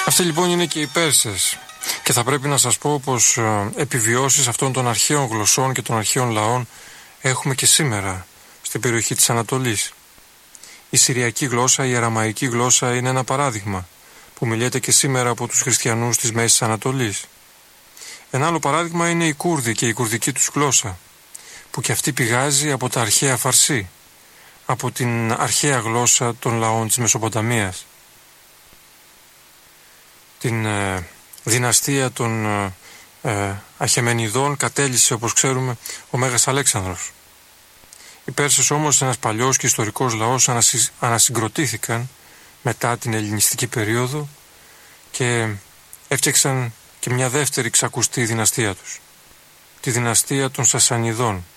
Αυτοί λοιπόν είναι και οι Πέρσες. Και θα πρέπει να σας πω πως επιβιώσεις αυτών των αρχαίων γλωσσών και των αρχαίων λαών έχουμε και σήμερα στην περιοχή της Ανατολής. Η Συριακή γλώσσα, η Αραμαϊκή γλώσσα είναι ένα παράδειγμα που μιλιέται και σήμερα από τους χριστιανούς της Μέσης Ανατολής. Ένα άλλο παράδειγμα είναι οι Κούρδοι και η κουρδική τους γλώσσα, που και αυτή πηγάζει από τα αρχαία Φαρσί, από την αρχαία γλώσσα των λαών της Μεσοποταμίας. Την δυναστεία των Αχεμενιδών κατέλυσε, όπως ξέρουμε, ο Μέγας Αλέξανδρος. Οι Πέρσες όμως, ένας παλιός και ιστορικός λαός, ανασυγκροτήθηκαν μετά την ελληνιστική περίοδο και έφτιαξαν και μια δεύτερη ξακουστή δυναστεία τους, τη δυναστεία των Σασανιδών,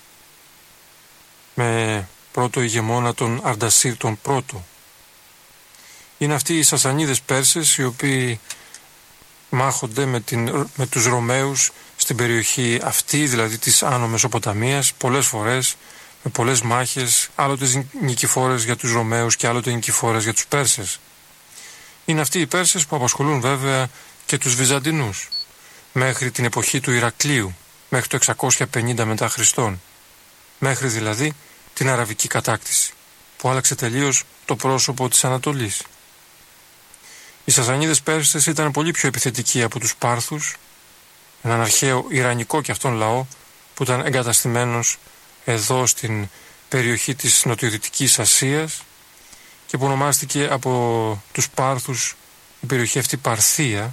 με πρώτο ηγεμόνα τον Αρντασίρ τον πρώτο. Είναι αυτοί οι Σασανίδες Πέρσες οι οποίοι μάχονται με τους Ρωμαίους στην περιοχή αυτή, δηλαδή της Άνω Μεσοποταμίας, πολλές φορές, με πολλές μάχες, άλλοτε νικηφόρες για τους Ρωμαίους και άλλοτε νικηφόρες για τους Πέρσες. Είναι αυτοί οι Πέρσες που απασχολούν βέβαια και τους Βυζαντινούς, μέχρι την εποχή του Ηρακλείου, μέχρι το 650 μετά Χριστόν, μέχρι δηλαδή την Αραβική κατάκτηση, που άλλαξε τελείως το πρόσωπο της Ανατολής. Οι Σασανίδες Πέρσες ήταν πολύ πιο επιθετικοί από τους Πάρθους, έναν αρχαίο Ιρανικό και αυτόν λαό που ήταν εγκαταστημένος εδώ στην περιοχή της Νοτιοδυτικής Ασίας και που ονομάστηκε από τους Πάρθους η περιοχή αυτή Παρθία,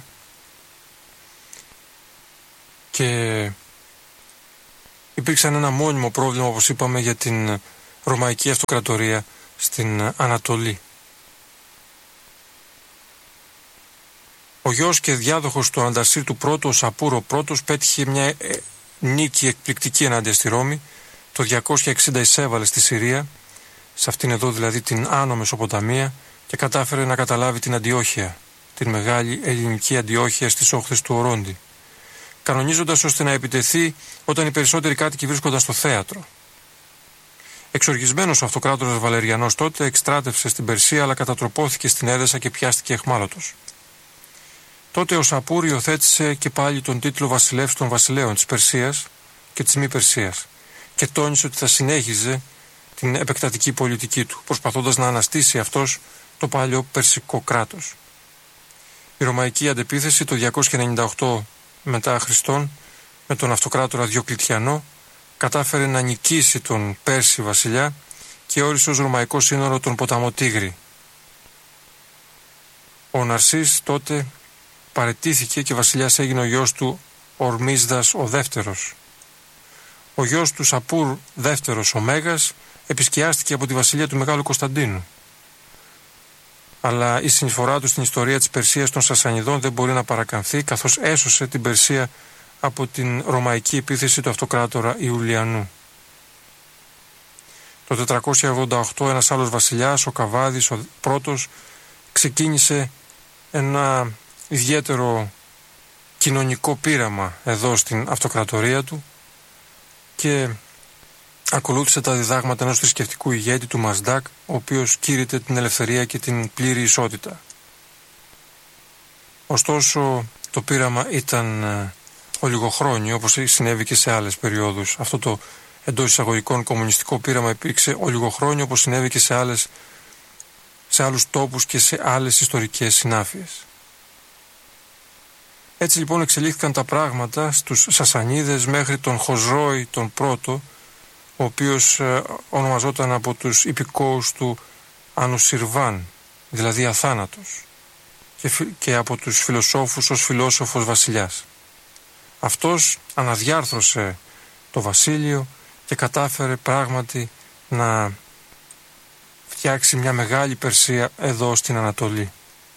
και υπήρξαν ένα μόνιμο πρόβλημα, όπως είπαμε, για την Ρωμαϊκή Αυτοκρατορία στην Ανατολή. Ο γιος και διάδοχος του Αντασίρ του πρώτου, ο Σαπούρ ο πρώτος, πέτυχε μια νίκη εκπληκτική ενάντια στη Ρώμη. Το 260 εισέβαλε στη Συρία, σε αυτήν εδώ δηλαδή την Άνω Μεσοποταμία, και κατάφερε να καταλάβει την Αντιόχεια, την μεγάλη ελληνική Αντιόχεια στις όχθες του Ορόντι, κανονίζοντας ώστε να επιτεθεί όταν οι περισσότεροι κάτοικοι βρίσκονταν στο θέατρο. Εξοργισμένος ο αυτοκράτορας Βαλεριανός τότε εκστράτευσε στην Περσία, αλλά κατατροπώθηκε στην Έδεσα και πιάστηκε αιχμάλωτος. Τότε ο Σαπούρ υιοθέτησε και πάλι τον τίτλο βασιλεύς των βασιλέων της Περσίας και της μη Περσίας και τόνισε ότι θα συνέχιζε την επεκτατική πολιτική του, προσπαθώντας να αναστήσει αυτός το παλιό περσικό κράτος. Η ρωμαϊκή αντεπίθεση το 298 μετά Χριστόν με τον αυτοκράτορα Διοκλητιανό κατάφερε να νικήσει τον Πέρση βασιλιά και όρισε ως ρωμαϊκό σύνορο τον ποταμό Τίγρη. Ο Ναρσής τότε παραιτήθηκε και βασιλιάς έγινε ο γιος του Ορμίσδας ο δεύτερος. Ο γιος του Σαπούρ δεύτερος ο Μέγας επισκιάστηκε από τη βασιλεία του Μεγάλου Κωνσταντίνου. Αλλά η συνεισφορά του στην ιστορία της Περσίας των Σασανιδών δεν μπορεί να παρακαμφθεί, καθώς έσωσε την Περσία από την ρωμαϊκή επίθεση του αυτοκράτορα Ιουλιανού. Το 488 ένας άλλος βασιλιάς, ο Καβάδης ο πρώτος, ξεκίνησε ένα ιδιαίτερο κοινωνικό πείραμα εδώ στην αυτοκρατορία του και ακολούθησε τα διδάγματα ενός θρησκευτικού ηγέτη του Μασδάκ, ο οποίος κήρυτε την ελευθερία και την πλήρη ισότητα. Ωστόσο το πείραμα ήταν ολιγοχρόνιο, όπως συνέβη και σε άλλες περιόδους. Αυτό το εντός εισαγωγικών κομμουνιστικό πείραμα υπήρξε ολιγοχρόνιο, όπως συνέβη και σε άλλους τόπους και σε άλλες ιστορικές συνάφειες. Έτσι λοιπόν εξελίχθηκαν τα πράγματα στους Σασανίδες μέχρι τον Χοσρόη τον πρώτο, ο οποίος ονομαζόταν από τους υπηκόους του Ανουσιρβάν, δηλαδή αθάνατος, και από τους φιλοσόφους ως φιλόσοφος βασιλιάς. Αυτός αναδιάρθρωσε το βασίλειο και κατάφερε πράγματι να φτιάξει μια μεγάλη Περσία εδώ στην Ανατολή.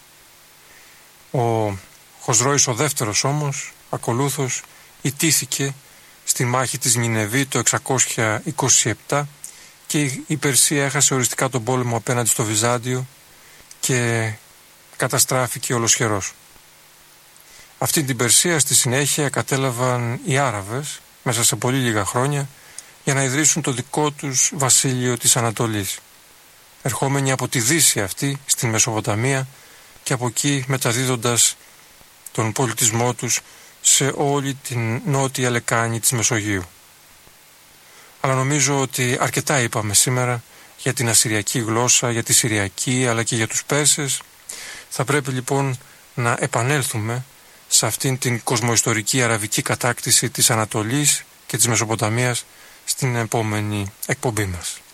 Ο Χοσρόης ο δεύτερος όμως ακολούθως ιτήθηκε στη μάχη της Νινεβή το 627 και η Περσία έχασε οριστικά τον πόλεμο απέναντι στο Βυζάντιο και καταστράφηκε ολοσχερός. Αυτή την Περσία στη συνέχεια κατέλαβαν οι Άραβες μέσα σε πολύ λίγα χρόνια για να ιδρύσουν το δικό τους βασίλειο της Ανατολής, ερχόμενοι από τη Δύση αυτή στην Μεσοποταμία και από εκεί μεταδίδοντας τον πολιτισμό τους σε όλη την νότια λεκάνη της Μεσογείου. Αλλά νομίζω ότι αρκετά είπαμε σήμερα για την ασσυριακή γλώσσα, για τη συριακή αλλά και για τους Πέρσες. Θα πρέπει λοιπόν να επανέλθουμε σε αυτήν την κοσμοϊστορική αραβική κατάκτηση της Ανατολής και της Μεσοποταμίας στην επόμενη εκπομπή μας.